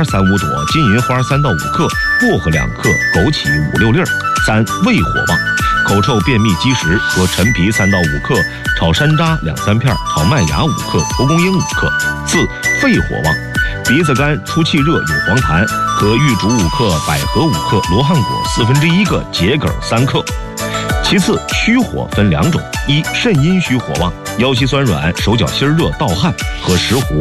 3、5朵，金银花3到5克，薄荷2克，枸杞5、6粒。3、胃火旺，口臭便秘积食，喝陈皮3到5克，炒山楂2、3片，炒麦芽5克，蒲公英5克。4、肺火旺，鼻子干，出气热，有黄痰，喝玉竹5克，百合5克，罗汉果1/4个，桔梗3克。其次，虚火分2种：一、肾阴虚火旺，腰膝酸软，手脚心热，盗汗，喝10壶；